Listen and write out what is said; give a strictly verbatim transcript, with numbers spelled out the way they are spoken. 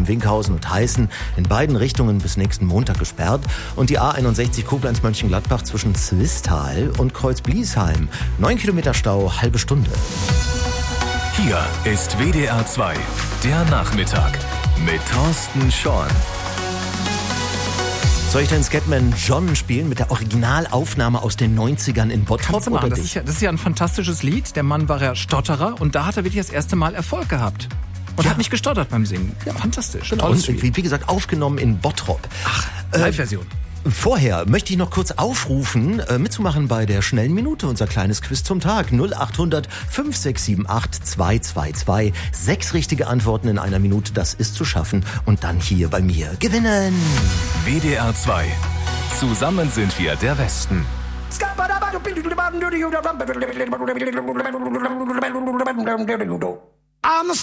zwischen Winkhausen und Heißen in beiden Richtungen bis nächsten Montag gesperrt. Und die A einundsechzig Koblenz-Mönchengladbach zwischen Zwistal und Kreuz-Bliesheim. Neun Kilometer Stau, halbe Stunde. Hier ist W D R zwei, der Nachmittag mit Thorsten Schorn. Soll ich den Scatman John spielen mit der Originalaufnahme aus den neunzigern in Bottrop? Oder das, ist ja, das ist ja ein fantastisches Lied. Der Mann war ja Stotterer und da hat er wirklich das erste Mal Erfolg gehabt. Und ja. hat nicht gestottert beim Singen. Ja, fantastisch. Genau. Und wie, wie gesagt, aufgenommen in Bottrop. Ach, Live-Version. Äh, vorher möchte ich noch kurz aufrufen, äh, mitzumachen bei der schnellen Minute, unser kleines Quiz zum Tag. null acht hundert fünf sechs sieben acht zwei zwei zwei. Sechs richtige Antworten in einer Minute, das ist zu schaffen. Und dann hier bei mir gewinnen. W D R zwei. Zusammen sind wir der Westen. I'm the